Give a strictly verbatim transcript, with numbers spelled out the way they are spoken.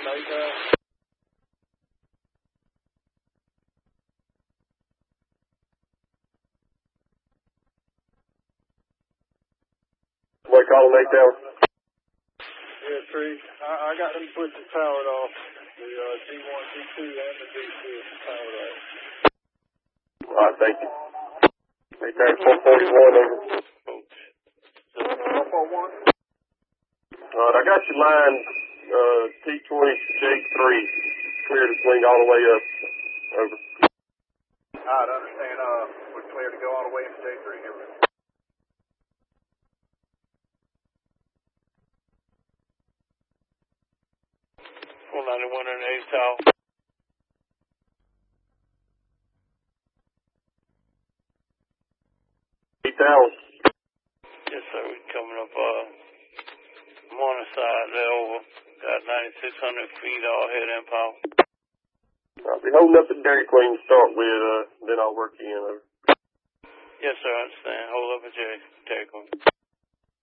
Night down. What call Nate down? Yeah, three. I, I got them switches powered off. The uh, G one, G two, and the G two is powered off. All right, thank you. Nate down four forty-one, over. four four one. All right, I got your line, uh, T twenty J three, clear to swing all the way up. Over. All right, I understand. Uh, we're clear to go all the way into J three. Here we go. one ninety-one and eight South. eight thousand. Yes, sir. We coming up, uh, morning side there over. Got ninety-six hundred feet all head and power. I'll be holding up at Dairy Queen to start with, uh, then I'll work you in. Over. Yes, sir. I understand. Hold up at Dairy Queen.